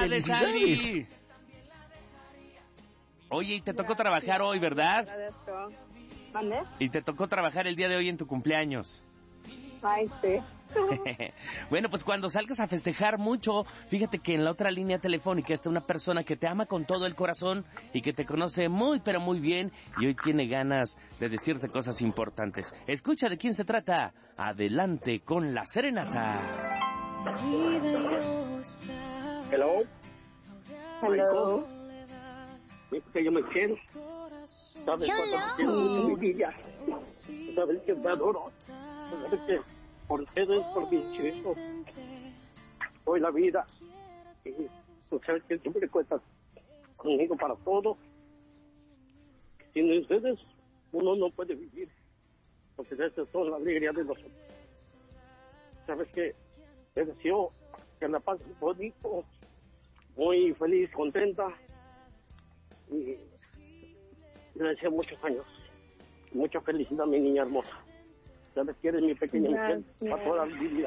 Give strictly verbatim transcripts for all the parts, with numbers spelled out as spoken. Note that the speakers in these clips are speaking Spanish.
¡Felicidades, Sandy! Oye, y te tocó trabajar hoy, ¿verdad? Agradezco. ¿Mande? Y te tocó trabajar el día de hoy en tu cumpleaños. Ay, sí. Bueno, pues cuando salgas a festejar mucho, fíjate que en la otra línea telefónica está una persona que te ama con todo el corazón y que te conoce muy, pero muy bien y hoy tiene ganas de decirte cosas importantes. Escucha de quién se trata. Adelante con la serenata. Hello. Hello. Mi pequeño Michelle. ¿Sabes cuánto quiero mucho mi vida? ¿Sabes que te adoro? ¿Sabes que por ustedes, por mis chicos, doy la vida? Y tú sabes que siempre cuentas conmigo para todo. Sin ustedes, uno no puede vivir. Porque ustedes son la alegría de nosotros. ¿Sabes que te deseo que la pases bonito, muy feliz, contenta? Y le deseo muchos años, mucha felicidad, mi niña hermosa. Sabes que eres mi pequeña mujer para toda mi vida.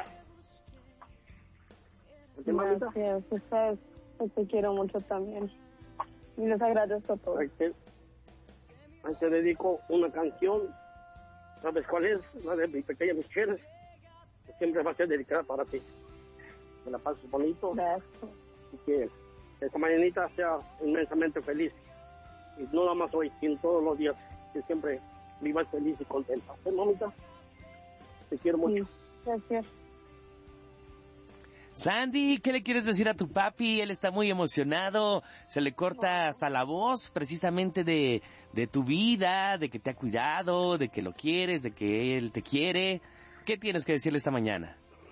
Gracias, ustedes, yo te quiero mucho también. Y les agradezco todo. Ahí te, ahí te dedico una canción. ¿Sabes cuál es? La de mi pequeña Michelle. Que siempre va a ser dedicada para ti. Que la pases bonito. Gracias. Y que esta mañanita sea inmensamente feliz. Y no nada más hoy, sino todos los días. Que siempre vivas feliz y contenta. ¿Sí, mamita? Te quiero mucho. Sí, gracias. Sandy, ¿qué le quieres decir a tu papi? Él está muy emocionado, se le corta hasta la voz precisamente de, de tu vida, de que te ha cuidado, de que lo quieres, de que él te quiere. ¿Qué tienes que decirle esta mañana?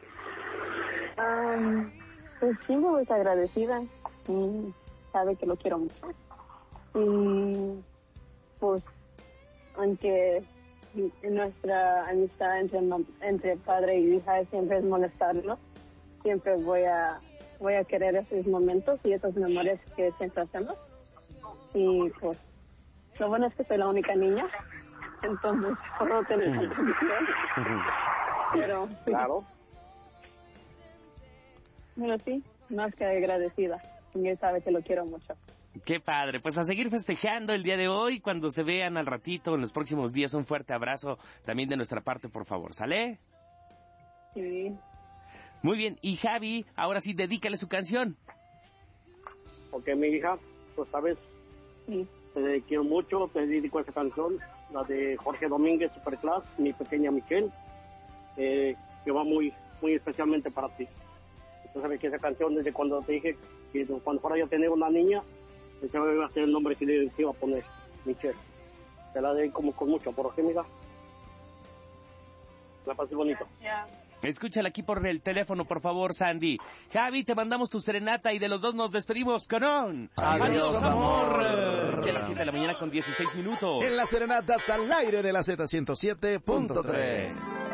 Um, pues sí, me voy agradecida y sabe que lo quiero mucho. Y pues, aunque nuestra amistad entre, entre padre y hija siempre es molestarnos, siempre voy a voy a querer esos momentos y esas memorias que siempre hacemos. Y pues, lo bueno es que soy la única niña, entonces puedo tener esa condición. Pero, claro. Bueno, sí, más que agradecida. Y él sabe que lo quiero mucho. Qué padre, pues a seguir festejando el día de hoy. Cuando se vean al ratito, en los próximos días, un fuerte abrazo también de nuestra parte, por favor, ¿sale? Sí. Muy bien, y Javi, ahora sí, dedícale su canción. Ok, mi hija, tú sabes, Sí. te quiero mucho, te dedico a esa canción, la de Jorge Domínguez, Superclass, mi pequeña Michelle, eh, que va muy muy especialmente para ti. Tú sabes que esa canción, desde cuando te dije que cuando fuera yo a tener una niña, ese iba a ser el nombre que le iba a poner, Michelle. Te la dedico como con mucho amor, ¿ok, amiga? La pasé bonito. Gracias. Escúchala aquí por el teléfono, por favor, Sandy. Javi, te mandamos tu serenata y de los dos nos despedimos con un... Adiós, amor. De las siete de la mañana con dieciséis minutos. En las serenatas al aire de la Z ciento siete punto tres.